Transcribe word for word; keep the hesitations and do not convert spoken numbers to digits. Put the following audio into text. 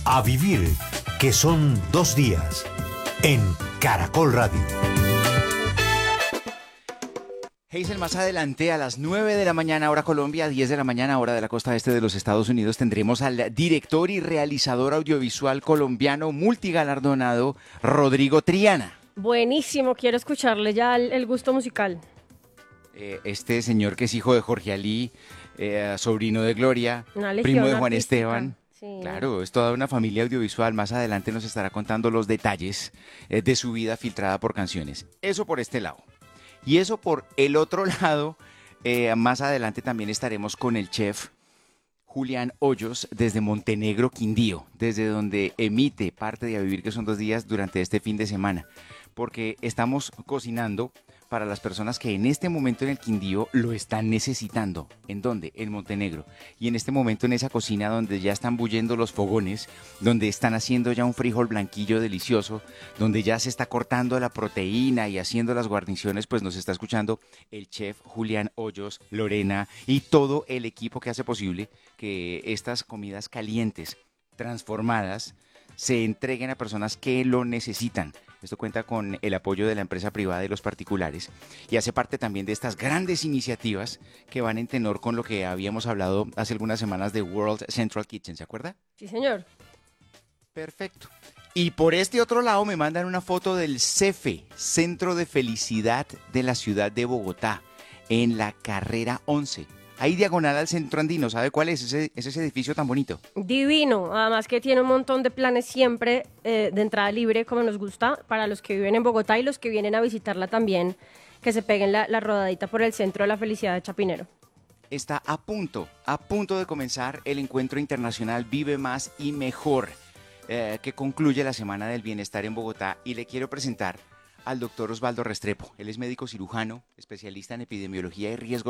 A vivir, que son dos días, en Caracol Radio. Hazel, más adelante a las nueve de la mañana hora Colombia, diez de la mañana hora de la costa este de los Estados Unidos, tendremos al director y realizador audiovisual colombiano multigalardonado Rodrigo Triana. Buenísimo, quiero escucharle ya el, el gusto musical. Eh, este señor que es hijo de Jorge Alí, eh, sobrino de Gloria, Una legión primo de Juan artística. Esteban. Sí. Claro, es toda una familia audiovisual. Más adelante nos estará contando los detalles eh, de su vida filtrada por canciones. Eso por este lado. Y eso por el otro lado, eh, más adelante también estaremos con el chef Julián Hoyos desde Montenegro, Quindío, desde donde emite parte de A Vivir, que son dos días durante este fin de semana, porque estamos cocinando para las personas que en este momento en el Quindío lo están necesitando. ¿En dónde? En Montenegro. Y en este momento en esa cocina donde ya están bullendo los fogones, donde están haciendo ya un frijol blanquillo delicioso, donde ya se está cortando la proteína y haciendo las guarniciones, pues nos está escuchando el chef Julián Hoyos, Lorena y todo el equipo que hace posible que estas comidas calientes, transformadas, se entreguen a personas que lo necesitan. Esto cuenta con el apoyo de la empresa privada y los particulares y hace parte también de estas grandes iniciativas que van en tenor con lo que habíamos hablado hace algunas semanas de World Central Kitchen, ¿se acuerda? Sí, señor. Perfecto. Y por este otro lado me mandan una foto del CEFE, Centro de Felicidad de la ciudad de Bogotá, en la carrera once. Ahí diagonal al centro andino, ¿sabe cuál es ese, es ese edificio tan bonito? Divino, además que tiene un montón de planes siempre eh, de entrada libre, como nos gusta, para los que viven en Bogotá y los que vienen a visitarla también, que se peguen la, la rodadita por el Centro de la Felicidad de Chapinero. Está a punto, a punto de comenzar el encuentro internacional Vive Más y Mejor, eh, que concluye la Semana del Bienestar en Bogotá, y le quiero presentar al doctor Osvaldo Restrepo. Él es médico cirujano, especialista en epidemiología y riesgo